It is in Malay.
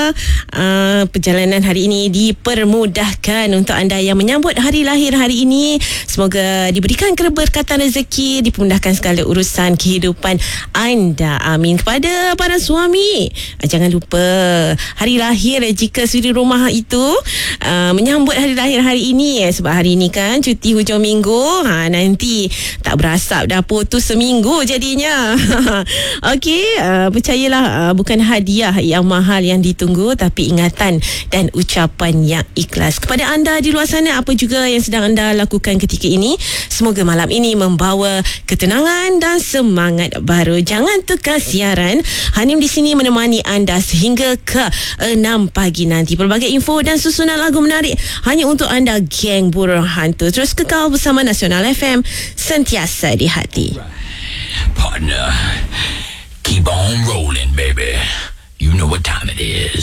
perjalanan hari ini dipermudahkan untuk anda yang menyambut hari lahir hari ini. Semoga diberikan keberkatan rezeki, dipermudahkan segala urusan kehidupan anda. Amin. Kepada para suami, jangan lupa hari lahir jika suri rumah itu menyambut hari lahir hari ini, sebab hari ini kan cuti hujung minggu. Nanti tak berasap dah putus seminggu jadinya. Okey, percayalah, bukan hadiah yang mahal yang ditunggu, tapi ingatan dan ucapan yang ikhlas. Kepada anda di luar sana, apa juga yang sedang anda lakukan ketika ini, semoga malam ini membawa ketenangan dan semangat baru. Jangan tukar siaran. Hanim di sini menemani anda sehingga ke 6 pagi nanti. Pelbagai info dan susunan lagu menarik hanya untuk anda, geng burung hantu. Terus kekal bersama Nasional FM, sentiasa di hati. Partner, keep on rolling, baby. You know what time it is.